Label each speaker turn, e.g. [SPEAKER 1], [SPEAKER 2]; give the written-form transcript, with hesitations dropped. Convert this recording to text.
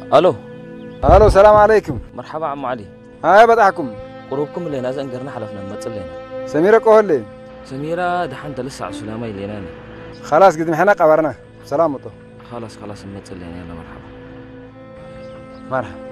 [SPEAKER 1] الو
[SPEAKER 2] الو السلام عليكم.
[SPEAKER 1] مرحبا عم علي.
[SPEAKER 2] هاي بدعكم
[SPEAKER 1] قروبكم لنا زنقرنا حلفنا نمثل
[SPEAKER 2] سميرة قولي.
[SPEAKER 1] سميرة دحنت لسه على سلامي ليناني.
[SPEAKER 2] خلاص قد محنا قبرنا سلامته.
[SPEAKER 1] خلاص نمثل لنا يلا مرحبا.
[SPEAKER 2] مرحبا.